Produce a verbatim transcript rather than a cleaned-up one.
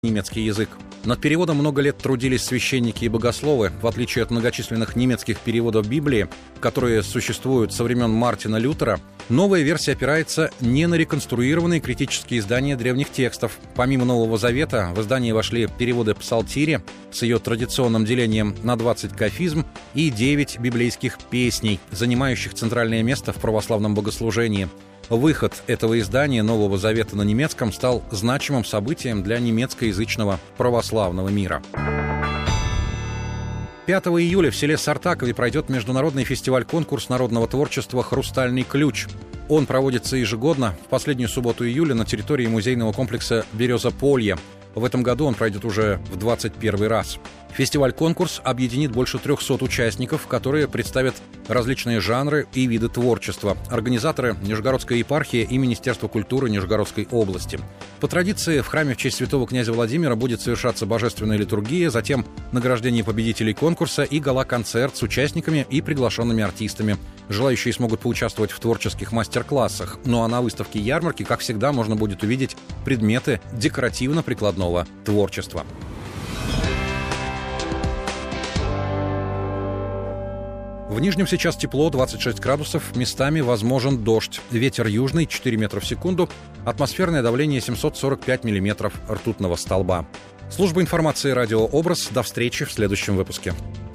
немецкий язык. Над переводом много лет трудились священники и богословы. В отличие от многочисленных немецких переводов Библии, которые существуют со времен Мартина Лютера, новая версия опирается не на реконструированные критические издания древних текстов. Помимо Нового Завета в издание вошли переводы Псалтири с ее традиционным делением на двадцать кафизм и девять библейских песней, занимающих центральное место в православном богослужении. Выход этого издания Нового Завета на немецком стал значимым событием для немецкоязычного православного мира. пятого июля в селе Сартакове пройдет международный фестиваль-конкурс народного творчества «Хрустальный ключ». Он проводится ежегодно в последнюю субботу июля на территории музейного комплекса «Березополье». В этом году он пройдет уже в двадцать первый раз. Фестиваль-конкурс объединит больше трехсот участников, которые представят различные жанры и виды творчества. Организаторы – Нижегородская епархия и Министерство культуры Нижегородской области. По традиции в храме в честь святого князя Владимира будет совершаться божественная литургия, затем награждение победителей конкурса и гала-концерт с участниками и приглашенными артистами. Желающие смогут поучаствовать в творческих мастер-классах. Ну а на выставке ярмарки, как всегда, можно будет увидеть предметы декоративно-прикладного творчества. В Нижнем сейчас тепло, двадцать шесть градусов, местами возможен дождь. Ветер южный, четыре метра в секунду, атмосферное давление семьсот сорок пять миллиметров ртутного столба. Служба информации «Радио Образ». До встречи в следующем выпуске.